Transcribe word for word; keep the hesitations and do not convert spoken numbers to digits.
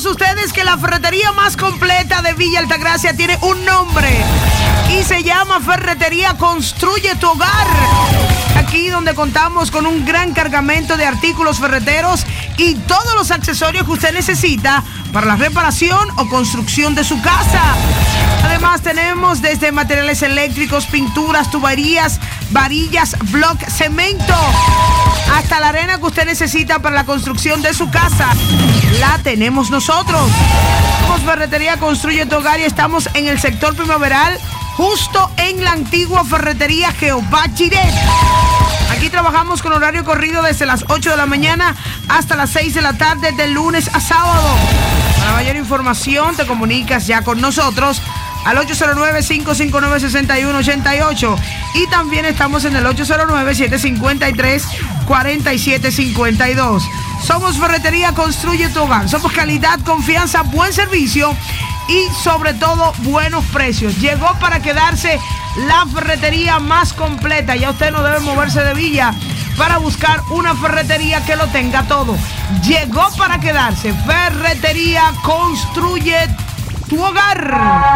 ustedes que la ferretería más completa de Villa Altagracia tiene un nombre y se llama Ferretería Construye tu Hogar. Aquí donde contamos con un gran cargamento de artículos ferreteros y todos los accesorios que usted necesita para la reparación o construcción de su casa. Además tenemos desde materiales eléctricos, pinturas, tuberías, varillas, block, cemento, hasta la arena que usted necesita para la construcción de su casa. La tenemos nosotros. Somos Ferretería Construye tu Hogar y estamos en el sector Primaveral, justo en la antigua ferretería Jehová Jireh. Aquí trabajamos con horario corrido desde las ocho de la mañana hasta las seis de la tarde, de lunes a sábado. Para mayor información te comunicas ya con nosotros al ocho cero nueve, cinco cinco nueve, seis uno ocho ocho y también estamos en el ocho cero nueve, siete cinco tres, cuatro siete cinco dos. Somos Ferretería Construye tu Hogar. Somos calidad, confianza, buen servicio y sobre todo buenos precios. Llegó para quedarse la ferretería más completa. Ya usted no debe moverse de Villa para buscar una ferretería que lo tenga todo. Llegó para quedarse. Ferretería Construye tu Hogar.